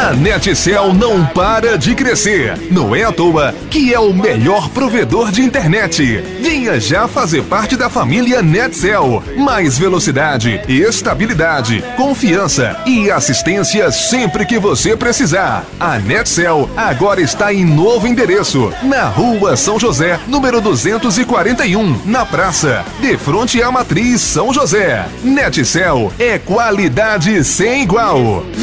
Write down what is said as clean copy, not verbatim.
A Netcel não para de crescer. Não é à toa que é o melhor provedor de internet. Venha já fazer parte da família Netcel. Mais velocidade, estabilidade, confiança e assistência sempre que você precisar. A Netcel agora está em novo endereço, na Rua São José, número 241, na praça, de frente à Matriz São José. Netcel é qualidade sem igual.